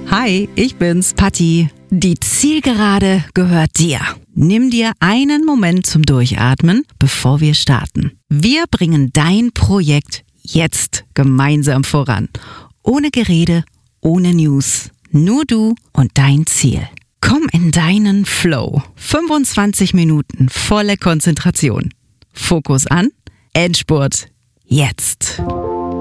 Hi, ich bin's, Patti. Die Zielgerade gehört dir. Nimm dir einen Moment zum Durchatmen, bevor wir starten. Wir bringen dein Projekt jetzt gemeinsam voran. Ohne Gerede, ohne News. Nur du und dein Ziel. Komm in deinen Flow. 25 Minuten volle Konzentration. Fokus an, Endspurt, jetzt.